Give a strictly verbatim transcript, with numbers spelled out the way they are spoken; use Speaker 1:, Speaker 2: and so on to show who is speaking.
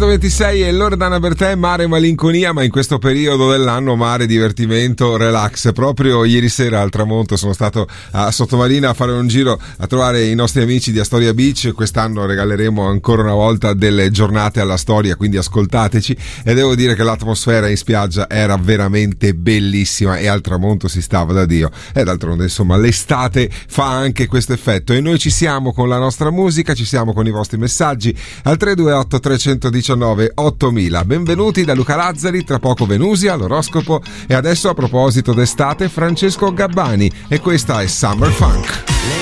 Speaker 1: ventisei e Loredana per te, mare malinconia, ma in questo periodo dell'anno mare divertimento, relax. Proprio ieri sera al tramonto sono stato a Sottomarina a fare un giro a trovare i nostri amici di Astoria Beach. Quest'anno regaleremo ancora una volta delle giornate alla storia, quindi ascoltateci, e devo dire che l'atmosfera in spiaggia era veramente bellissima e al tramonto si stava da Dio. E d'altronde insomma l'estate fa anche questo effetto e noi ci siamo con la nostra musica, ci siamo con i vostri messaggi al tre due otto tre uno nove ottomila. Benvenuti da Luca Lazzari, tra poco Venusia, l'oroscopo, e adesso a proposito d'estate Francesco Gabbani, e questa è Summer Funk.